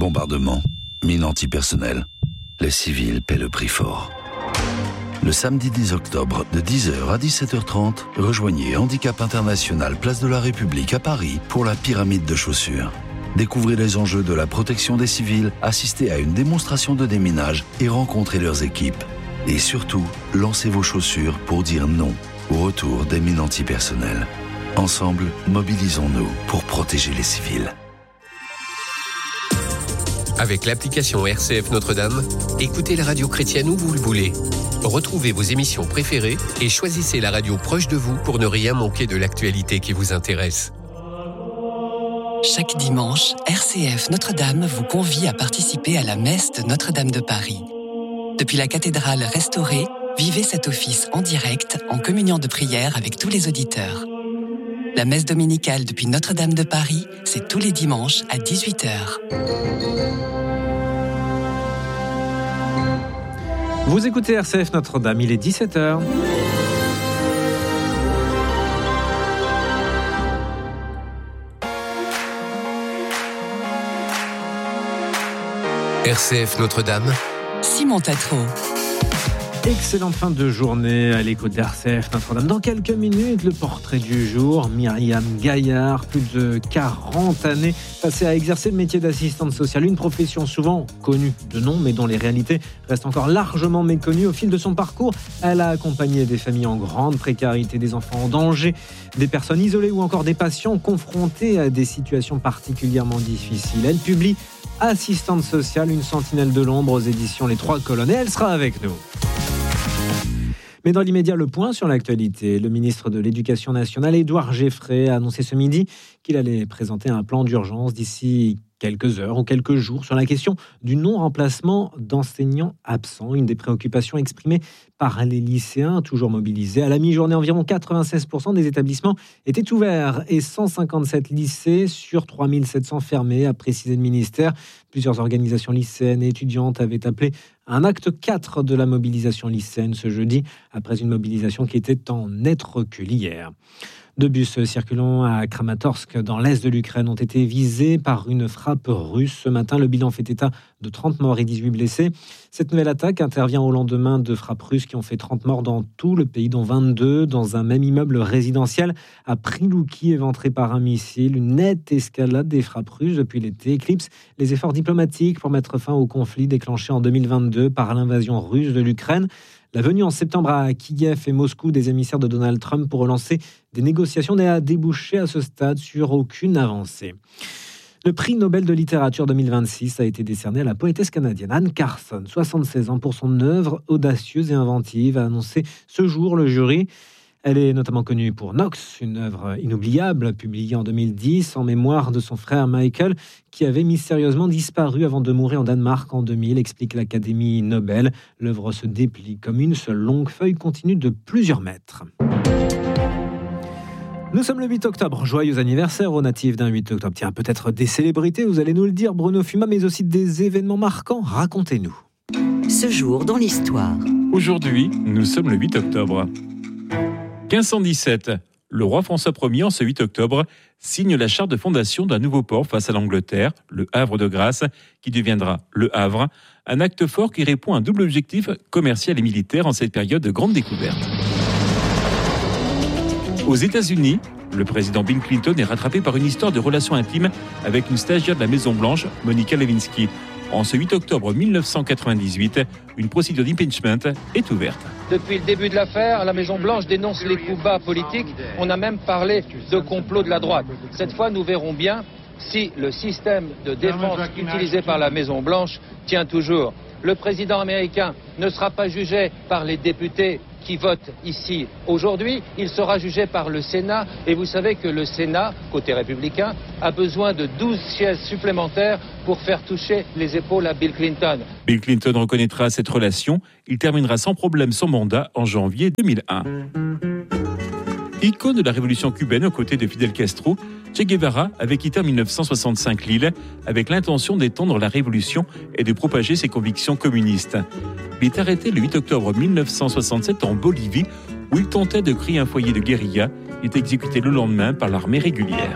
bombardements, mines antipersonnelles. Les civils paient le prix fort. Le samedi 10 octobre, de 10h à 17h30, rejoignez Handicap International, place de la République à Paris pour la pyramide de chaussures. Découvrez les enjeux de la protection des civils, assistez à une démonstration de déminage et rencontrez leurs équipes. Et surtout, lancez vos chaussures pour dire non au retour des mines antipersonnelles. Ensemble, mobilisons-nous pour protéger les civils. Avec l'application RCF Notre-Dame, écoutez la radio chrétienne où vous le voulez. Retrouvez vos émissions préférées et choisissez la radio proche de vous pour ne rien manquer de l'actualité qui vous intéresse. Chaque dimanche, RCF Notre-Dame vous convie à participer à la messe de Notre-Dame de Paris. Depuis la cathédrale restaurée, vivez cet office en direct, en communion de prière avec tous les auditeurs. La messe dominicale depuis Notre-Dame de Paris, c'est tous les dimanches à 18h. Vous écoutez RCF Notre-Dame, il est 17h. RCF Notre-Dame, Simon Tatro. Excellente fin de journée à l'écoute d'RCF Notre-Dame. Dans quelques minutes, le portrait du jour. Myriam Gaillard, plus de 40 années passées à exercer le métier d'assistante sociale. Une profession souvent connue de nom, mais dont les réalités restent encore largement méconnues. Au fil de son parcours, elle a accompagné des familles en grande précarité, des enfants en danger, des personnes isolées ou encore des patients confrontés à des situations particulièrement difficiles. Elle publie Assistante sociale, une sentinelle de l'ombre aux éditions Les Trois Colonnes. Et elle sera avec nous. Mais dans l'immédiat, le point sur l'actualité. Le ministre de l'Éducation nationale, Édouard Geffray, a annoncé ce midi qu'il allait présenter un plan d'urgence d'ici quelques heures ou quelques jours sur la question du non-remplacement d'enseignants absents. Une des préoccupations exprimées par les lycéens, toujours mobilisés. À la mi-journée, environ 96% des établissements étaient ouverts et 157 lycées sur 3700 fermés, a précisé le ministère. Plusieurs organisations lycéennes et étudiantes avaient appelé un acte 4 de la mobilisation lycéenne ce jeudi, après une mobilisation qui était en net recul hier. 2 bus circulant à Kramatorsk, dans l'est de l'Ukraine, ont été visés par une frappe russe. Ce matin, le bilan fait état de 30 morts et 18 blessés. Cette nouvelle attaque intervient au lendemain de frappes russes qui ont fait 30 morts dans tout le pays, dont 22 dans un même immeuble résidentiel à Prilouki, éventré par un missile. Une nette escalade des frappes russes depuis l'été éclipse les efforts diplomatiques pour mettre fin au conflit déclenché en 2022 par l'invasion russe de l'Ukraine. La venue en septembre à Kiev et Moscou des émissaires de Donald Trump pour relancer des négociations n'a débouché à ce stade sur aucune avancée. Le prix Nobel de littérature 2026 a été décerné à la poétesse canadienne Anne Carson, 76 ans, pour son œuvre audacieuse et inventive, a annoncé ce jour le jury. Elle est notamment connue pour Knox, une œuvre inoubliable publiée en 2010 en mémoire de son frère Michael, qui avait mystérieusement disparu avant de mourir en Danemark en 2000, explique l'Académie Nobel. L'œuvre se déplie comme une seule longue feuille continue de plusieurs mètres. Nous sommes le 8 octobre, joyeux anniversaire aux natifs d'un 8 octobre. Tiens, peut-être des célébrités, vous allez nous le dire, Bruno Fuma, mais aussi des événements marquants. Racontez-nous. Ce jour dans l'histoire. Aujourd'hui, nous sommes le 8 octobre. 1517, le roi François Ier, en ce 8 octobre, signe la charte de fondation d'un nouveau port face à l'Angleterre, le Havre de Grâce, qui deviendra le Havre, un acte fort qui répond à un double objectif commercial et militaire en cette période de grande découverte. Aux États-Unis, le président Bill Clinton est rattrapé par une histoire de relations intimes avec une stagiaire de la Maison-Blanche, Monica Lewinsky. En ce 8 octobre 1998, une procédure d'impeachment est ouverte. Depuis le début de l'affaire, la Maison-Blanche dénonce les coups bas politiques. On a même parlé de complot de la droite. Cette fois, nous verrons bien si le système de défense utilisé par la Maison-Blanche tient toujours. Le président américain ne sera pas jugé par les députés qui votent ici aujourd'hui, il sera jugé par le Sénat. Et vous savez que le Sénat, côté républicain, a besoin de 12 sièges supplémentaires pour faire toucher les épaules à Bill Clinton. Bill Clinton reconnaîtra cette relation. Il terminera sans problème son mandat en janvier 2001. Icône de la révolution cubaine aux côtés de Fidel Castro, Che Guevara avait quitté en 1965 l'île avec l'intention d'étendre la révolution et de propager ses convictions communistes. Il est arrêté le 8 octobre 1967 en Bolivie où il tentait de créer un foyer de guérilla. Il est exécuté le lendemain par l'armée régulière.